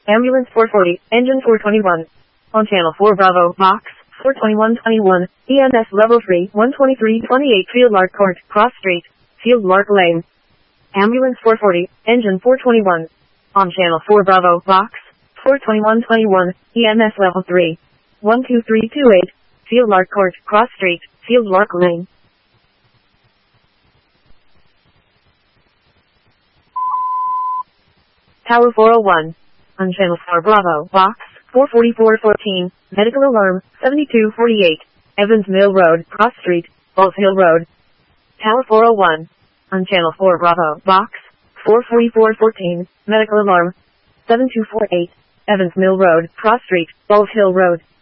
Ambulance 440, engine 421. On channel 4 Bravo, box 42121, EMS level 3, 12328 Field Lark Court, Cross Street, Field Lark Lane. Ambulance 440, engine 421. On channel 4 Bravo, box 42121, EMS level 3, 12328, Field Lark Court, Cross Street, Field Lark Lane. Tower 401. On channel 4 Bravo, box 44414, medical alarm 7248, Evans Mill Road, Cross Street, Bulls Hill Road. Tower 401. On channel 4 Bravo, box 44414, medical alarm 7248, Evans Mill Road, Cross Street, Bulls Hill Road.